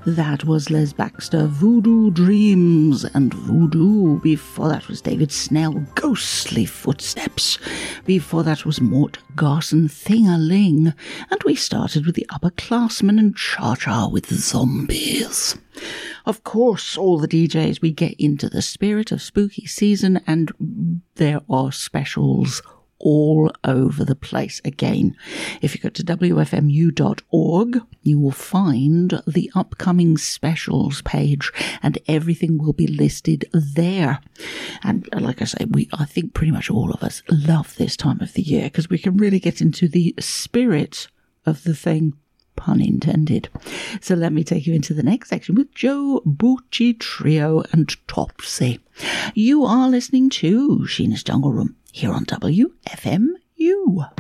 That was Les Baxter, Voodoo Dreams, and Voodoo. Before that was David Snell, Ghostly Footsteps. Before that was Mort Garson, Thing-a-Ling. And we started with the Upperclassmen and Cha-Cha with Zombies. Of course, all the DJs, we get into the spirit of spooky season, and there are specials all over the place. Again, if you go to wfmu.org, you will find the upcoming specials page, and everything will be listed there. And like I say, I think pretty much all of us love this time of the year because we can really get into the spirit of the thing. Pun intended. So let me take you into the next section with Joe Bucci Trio and Topsy. You are listening to Sheena's Jungle Room here on WFMU.